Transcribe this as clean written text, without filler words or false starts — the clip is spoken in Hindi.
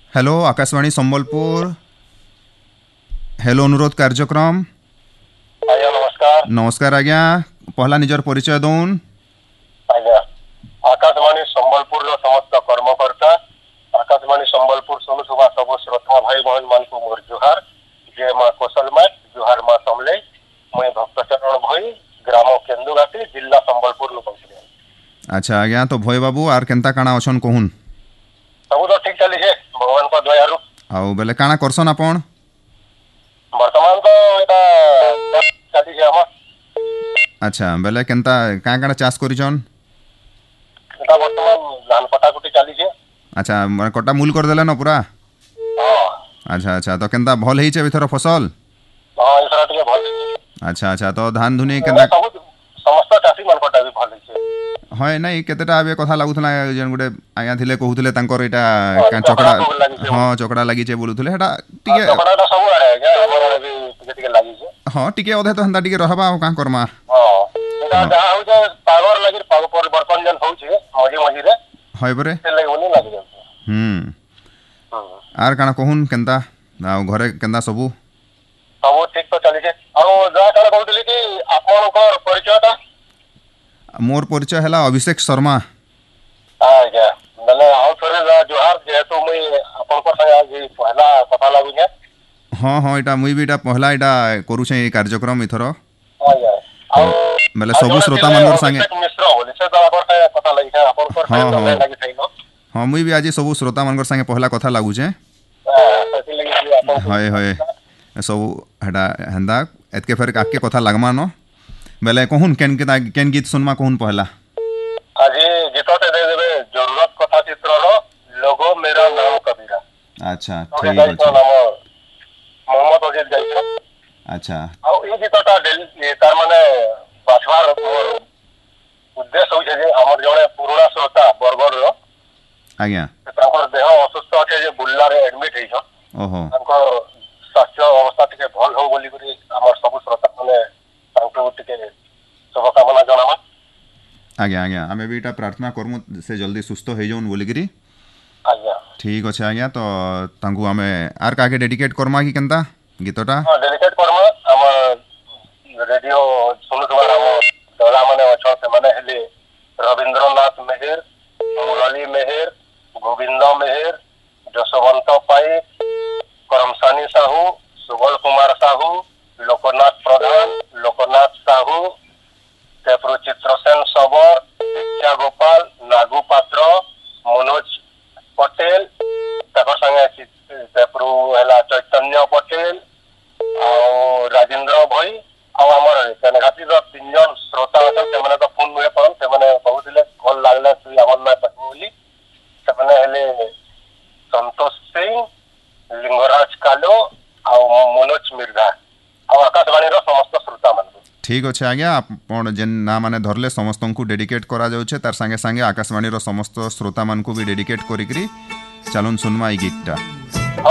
हेलो आकाशवाणी संबलपुर हेलो अनुरोध कार्यक्रम आज्ञा नमस्कार। नमस्कार आज्ञा पहला निजर परिचय दौन आज्ञा आकाशवाणी संबलपुर समस्त कर्मकर्ता आकाशवाणी संबलपुर सुनुवा सब श्रोता भाई बहन मान को मोर जुहार जय माँ कौशलमा जुहार माँ समले मुई भक्तचरण भई ग्राम केन्दुघाटी जिला संबलपुर नु कहते। अच्छा आज्ञा तो भय बाबू आर केनता काना अछन कहून सब तो ठीक चली है भगवान को दयारु। आउ बेले काना करसन आपण वर्तमान तो एटा चली है हमर। अच्छा बेले केनता काना चाष करिछन एटा वर्तमान धान कटाकुटी चली है। अच्छा माने कटा मूल कर देले न पूरा। हां अच्छा अच्छा तो केनता भल हेइछे बिथर फसल। हां इसरा टिके भल। अच्छा अच्छा तो धान धुनी केनता सब समस्त चासी मन कटा भी भल है। হয় নাই কেতেটা আবে কথা লাগুতলা যেন গুটে আয়া থিলে কহুতলে তাঙ্কর এটা চকড়া হ্যাঁ চকড়া লাগিছে বলুতলে এটা টিকে চকড়াটা सब আড়ে যে আমার भी টিকে টিকে লাগিছে। হ্যাঁ টিকে অধে তো হন্তা টিকে রহবা কা করমা। हां এটা যা হউছে পাগর লাগি পাগ পরিবর্তন যেন হউছে মজি মজি রে হয় বরে সে লাগি বনি লাগি যাচ্ছে। আর কানা কহুন কেনতা না ঘরে কেনতা সবু सब ठीक तो चली है। और যা কালে কହୁতলি कि आपनकर परिचयटा मोर परिचय हैला अभिषेक शर्मा। आज्ञा মানে আউ থরে জোহার যেহেতু মুই আপনकर संगे आज पहला কথা লাগুছে। हाँ हाँ এটা মুই বি এটা পহলা এটা করুছে এই কার্যক্রম ইথর। आज्ञा और বেলে সবু শ্রোতা মানর संगे मिश्र बोले से तो आपन संगे কথা লাগিছে আপনकर संगे লাগি থাইনো। हाँ मुई भी आज सबू श्रोता मानकर संगे पहला कथा लागुचे। सेति লাগি आपन হয় হয় सब हेडा हेंदा एतके फेर काके कथा लागमा न बेले कहून केन गीत सुनमा कहून पहला आज गीतटे दे देबे जरूरत कथा चित्रर लोगो मेरा नाम कबीरा। अच्छा ठीक ठीक है अछि। नाम मोहम्मद अजीत गाइछो। अच्छा आ ई गीतटा तार माने बाछवार मोर उद्देश्य होइछे जे हमर जणे पुराना श्रोता बरगढ़ रो आज्ञा तांकर देह असुस्थ अछि जे बुल्ला रे एडमिट हेइछो। ओहो तांकर स्वास्थ्य अवस्था टिके भल हो बोली करी हमर सब श्रोता माने तांको टिके शुभकामना जणामा। आज्ञा आज्ञा आमे भी इटा प्रार्थना करमु से जल्दी सुस्थ हो जाउन बोली करी। आज्ञा ठीक अछि आज्ञा तो तांगु आमे आर काके डेडिकेट करमा कि केनता गीतटा डेलिकेट करमा हमर रेडियो सुनुथवा हम दला माने अछन से माने हेले रविंद्रनाथ मेहर मुरली मेहर गोविंद मेहर जसवंत पाई करमसानी साहू सुबल कुमार साहू लोकनाथ प्रधान लोकनाथ साहू तेप्रो चित्रसेन सबर दीक्षा गोपाल नागू पात्र मनोज पटेल तकर संगे तेप्रो हैला चैतन्य पटेल और राजेंद्र भाई और हमर कनघाटी रो तीन जन श्रोता अछन से माने तो फोन नुहे परन से माने बहुतले कॉल लागले तू हमर ना बोली से माने हेले संतोष सिंह लिंगराज कालो और मनोज मिर्धा और आकाशवाणी रो समस्त श्रोता मान ठीक अच्छे आज्ञा आपण जेन ना माने धरले समस्त को डेडिकेट करा जाउछे तार संगे संगे आकाशवाणी रो समस्त श्रोता मान को भी डेडिकेट करिकरी चलन सुनमा ई गीतटा।